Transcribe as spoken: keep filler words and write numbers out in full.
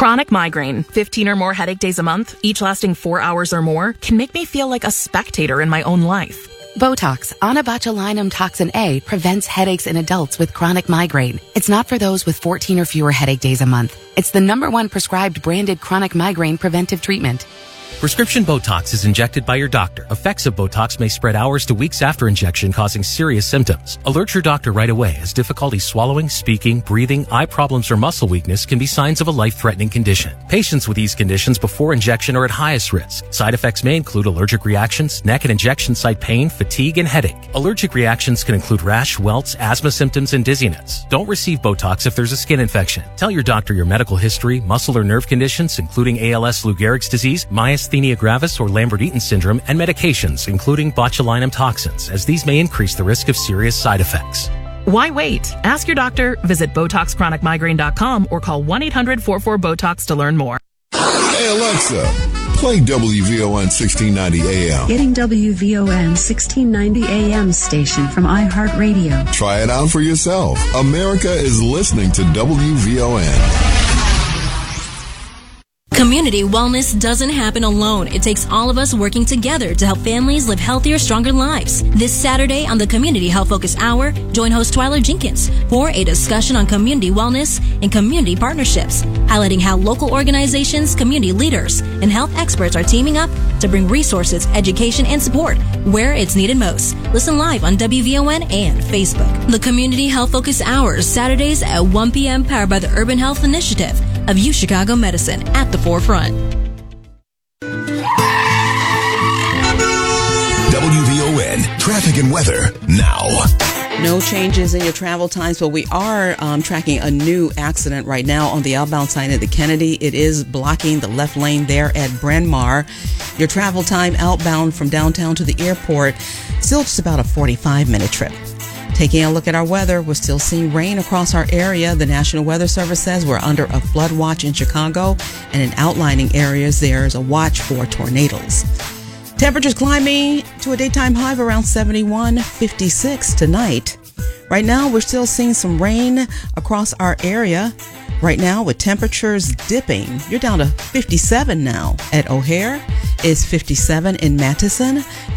Chronic migraine, fifteen or more headache days a month, each lasting four hours or more, can make me feel like a spectator in my own life. Botox, onabotulinum toxin A, prevents headaches in adults with chronic migraine. It's not for those with fourteen or fewer headache days a month. It's the number one prescribed branded chronic migraine preventive treatment. Prescription Botox is injected by your doctor. Effects of Botox may spread hours to weeks after injection, causing serious symptoms. Alert your doctor right away, as difficulty swallowing, speaking, breathing, eye problems, or muscle weakness can be signs of a life-threatening condition. Patients with these conditions before injection are at highest risk. Side effects may include allergic reactions, neck and injection site pain, fatigue, and headache. Allergic reactions can include rash, welts, asthma symptoms, and dizziness. Don't receive Botox if there's a skin infection. Tell your doctor your medical history, muscle or nerve conditions, including A L S, Lou Gehrig's disease, myasthenia gravis or Lambert-Eaton syndrome, and medications, including botulinum toxins, as these may increase the risk of serious side effects. Why wait? Ask your doctor, visit Botox Chronic Migraine dot com, or call one eight hundred four four BOTOX to learn more. Hey Alexa, play W V O N sixteen ninety A M. Getting W V O N sixteen ninety A M station from iHeartRadio. Try it out for yourself. America is listening to W V O N. Community wellness doesn't happen alone. It takes all of us working together to help families live healthier, stronger lives. This Saturday on the Community Health Focus Hour, join host Twyla Jenkins for a discussion on community wellness and community partnerships, highlighting how local organizations, community leaders, and health experts are teaming up to bring resources, education, and support where it's needed most. Listen live on W V O N and Facebook. The Community Health Focus Hour, Saturdays at one p.m., powered by the Urban Health Initiative of U Chicago Medicine, at the forefront. W V O N traffic and weather now. No changes in your travel times, but we are um, tracking a new accident right now on the outbound side of the Kennedy. It is blocking the left lane there at Bryn Mawr. Your travel time outbound from downtown to the airport, still just about a forty-five minute trip. Taking a look at our weather, we're still seeing rain across our area. The National Weather Service says we're under a flood watch in Chicago, and in outlining areas, there's a watch for tornadoes. Temperatures climbing to a daytime high of around seventy-one, fifty-six tonight. Right now, we're still seeing some rain across our area. Right now, with temperatures dipping, you're down to fifty-seven now at O'Hare. It's fifty-seven in Madison.